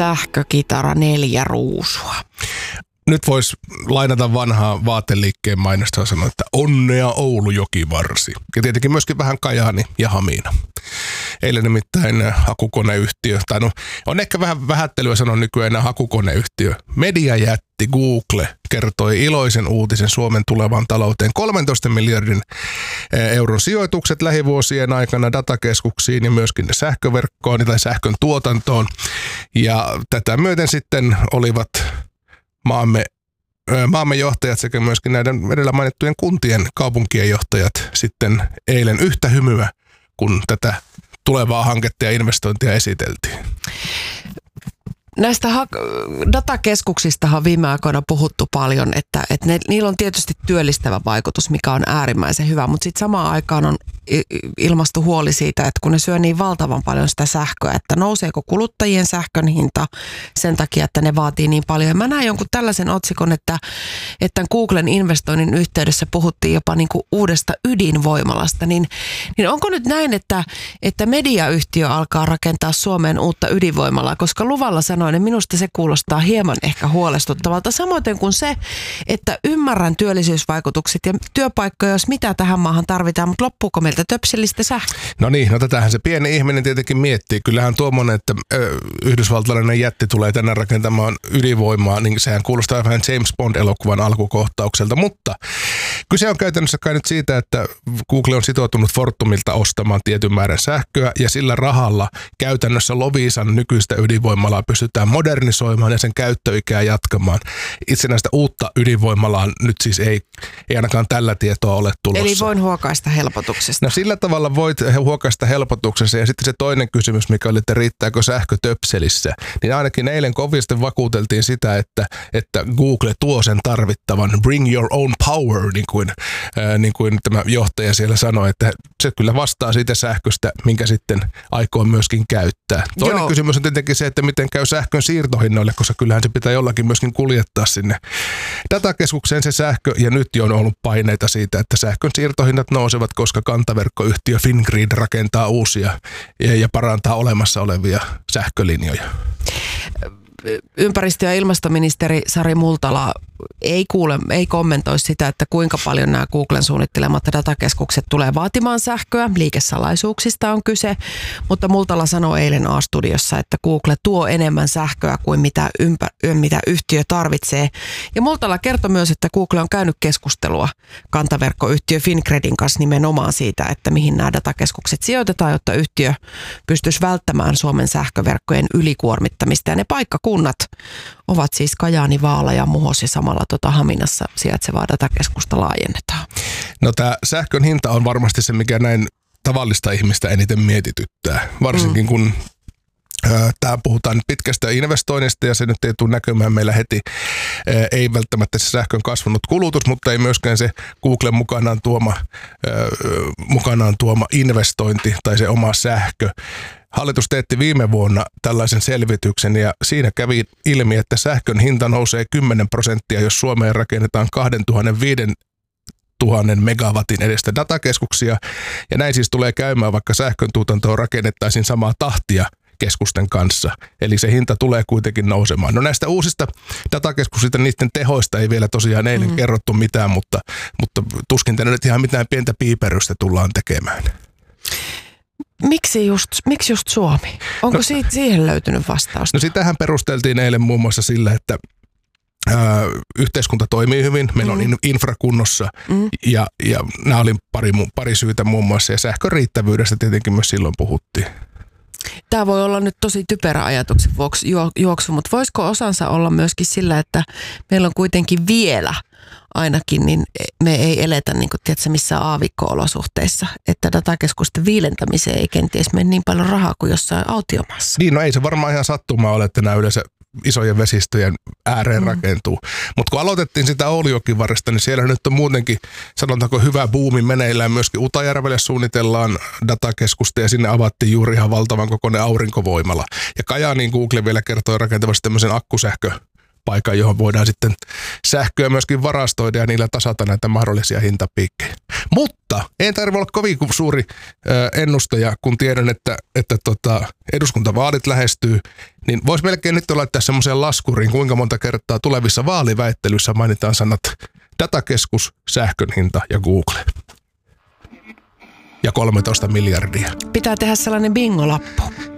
sähkökitara 4 ruusua. Nyt voisi lainata vanhaa vaateliikkeen mainosta ja sanoa, että onnea Oulu jokivarsi. Ja tietenkin myöskin vähän Kajaani ja Hamina. Eilen nimittäin hakukoneyhtiö, tai no on ehkä vähän vähättelyä sanoa nykyään hakukoneyhtiö. Mediajätti Google kertoi iloisen uutisen Suomen tulevaan talouteen. 13 miljardin euron sijoitukset lähivuosien aikana datakeskuksiin ja myöskin sähköverkkoon tai sähkön tuotantoon. Ja tätä myöten sitten olivat maamme johtajat sekä myöskin näiden edellä mainittujen kuntien kaupunkien johtajat sitten eilen yhtä hymyä, kun tätä tulevaa hanketta ja investointia esiteltiin. Näistä datakeskuksistahan on viime aikoina puhuttu paljon, että niillä on tietysti työllistävä vaikutus, mikä on äärimmäisen hyvä, mutta sitten samaan aikaan on ilmastu huoli siitä, että kun ne syö niin valtavan paljon sitä sähköä, että nouseeko kuluttajien sähkön hinta sen takia, että ne vaatii niin paljon. Ja mä näin jonkun tällaisen otsikon, että Googlen investoinnin yhteydessä puhuttiin jopa niin kuin uudesta ydinvoimalasta, niin onko nyt näin, että mediayhtiö alkaa rakentaa Suomeen uutta ydinvoimalaa, koska luvalla sanoin, että minusta se kuulostaa hieman ehkä huolestuttavalta. Samoin kuin se, että ymmärrän työllisyysvaikutukset ja työpaikkoja, jos mitä tähän maahan tarvitaan, mutta loppuuko meiltä töpselistä sähköä? No niin, tätähän se pieni ihminen tietenkin miettii. Kyllähän tuommoinen, että yhdysvaltalainen jätti tulee tänne rakentamaan ydinvoimaa, niin sehän kuulostaa vähän James Bond-elokuvan alkukohtaukselta, mutta kyse on käytännössä kai nyt siitä, että Google on sitoutunut Fortumilta ostamaan tietyn määrän sähköä ja sillä rahalla käytännössä Loviisan nykyistä ydinvoimalaa pystytään modernisoimaan ja sen käyttöikää jatkamaan. Itsenäistä uutta ydinvoimalaa nyt siis ei ainakaan tällä tietoa ole tulossa. Eli voin huokaista helpotuksesta. No sillä tavalla voit huokaista helpotuksessa ja sitten se toinen kysymys, mikä oli, että riittääkö sähkö töpselissä, niin ainakin eilen kovasti vakuuteltiin sitä, että Google tuo sen tarvittavan bring your own power, niin kuin tämä johtaja siellä sanoi, että se kyllä vastaa siitä sähköstä, minkä sitten aikoo myöskin käyttää. Toinen kysymys on tietenkin se, että miten käy sähkön siirtohinnoille, koska kyllähän se pitää jollakin myöskin kuljettaa sinne datakeskukseen se sähkö, ja nyt jo on ollut paineita siitä, että sähkön siirtohinnat nousevat, koska kantaverkkoyhtiö Fingrid rakentaa uusia ja parantaa olemassa olevia sähkölinjoja. Ympäristö- ja ilmastoministeri Sari Multala ei kommentoi sitä, että kuinka paljon nämä Googlen suunnittelemat datakeskukset tulee vaatimaan sähköä. Liikesalaisuuksista on kyse, mutta Multala sanoi eilen A-studiossa, että Google tuo enemmän sähköä kuin mitä yhtiö tarvitsee. Ja Multala kertoi myös, että Google on käynyt keskustelua kantaverkkoyhtiö Fingridin kanssa nimenomaan siitä, että mihin nämä datakeskukset sijoitetaan, jotta yhtiö pystyisi välttämään Suomen sähköverkkojen ylikuormittamista. Ja ne paikkakunnat ovat siis Kajaani, Vaala ja Muhos ja samalla Haminassa sijaitsevaa datakeskusta laajennetaan. No tämä sähkön hinta on varmasti se, mikä näin tavallista ihmistä eniten mietityttää. Varsinkin kun puhutaan pitkästä investoinnista ja se nyt ei tule näkymään meillä heti. Ei välttämättä se sähkön kasvanut kulutus, mutta ei myöskään se Googlen mukanaan tuoma investointi tai se oma sähkö. Hallitus teetti viime vuonna tällaisen selvityksen ja siinä kävi ilmi, että sähkön hinta nousee 10%, jos Suomeen rakennetaan 2000 megawatin edestä datakeskuksia. Ja näin siis tulee käymään, vaikka sähkön tuotantoa rakennettaisiin samaa tahtia keskusten kanssa. Eli se hinta tulee kuitenkin nousemaan. No näistä uusista datakeskuksista, niiden tehoista ei vielä tosiaan eilen kerrottu mitään, mutta tuskin tänne nyt ihan mitään pientä piiperystä tullaan tekemään. Miksi just Suomi? Onko siihen löytynyt vastausta? No sitähän perusteltiin eilen muun muassa sillä, että yhteiskunta toimii hyvin, meillä on infra kunnossa ja nämä oli pari syytä muun muassa ja sähkön riittävyydestä tietenkin myös silloin puhuttiin. Tämä voi olla nyt tosi typerä ajatuksen vuoksi juoksu, mutta voisiko osansa olla myöskin sillä, että meillä on kuitenkin vielä ainakin, niin me ei eletä niin kuin, tiedätkö, missään aavikko-olosuhteissa, että datakeskusten viilentämiseen ei kenties mene niin paljon rahaa kuin jossain autiomaassa. Niin, no ei se varmaan ihan sattumaa ole, että nämä yleensä isojen vesistöjen ääreen rakentuu. Mutta kun aloitettiin sitä Oulujokivarresta, niin siellä nyt on muutenkin, sanotaanko, hyvä buumi meneillään. Myöskin Utajärvelle suunnitellaan datakeskusta ja sinne avattiin juuri ihan valtavan kokoinen aurinkovoimala. Ja Kajaaniin Google vielä kertoi rakentavasti tämmöisen akkusähköparkin, paikan, johon voidaan sitten sähköä myöskin varastoida ja niillä tasata näitä mahdollisia hintapiikkejä. Mutta ei tarvitse olla kovin suuri ennustaja, kun tiedän, että eduskuntavaalit lähestyy, niin voisi melkein nyt laittaa semmoiseen laskuriin, kuinka monta kertaa tulevissa vaaliväittelyissä mainitaan sanat datakeskus, sähkön hinta ja Google. Ja 13 miljardia. Pitää tehdä sellainen bingolappu.